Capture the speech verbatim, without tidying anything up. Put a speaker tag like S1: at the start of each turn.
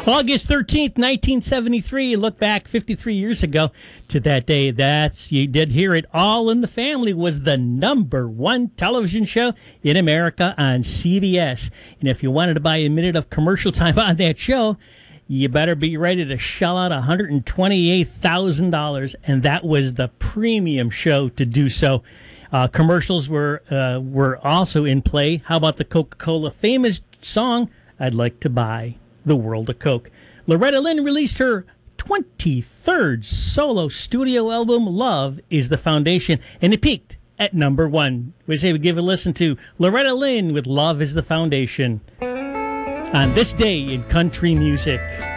S1: August thirteenth, nineteen seventy-three. Look back fifty-three years ago to that day. That's, you did hear it, All in the Family was the number one television show in America on C B S. And if you wanted to buy a minute of commercial time on that show, you better be ready to shell out one hundred twenty-eight thousand dollars. And that was the premium show to do so. Uh, commercials were uh, were also in play. How about the Coca-Cola famous song, I'd Like to Buy the World of Coke? Loretta Lynn released her twenty-third solo studio album, Love is the Foundation, and it peaked at number one. We say we give a listen to Loretta Lynn with Love is the Foundation on this day in country music.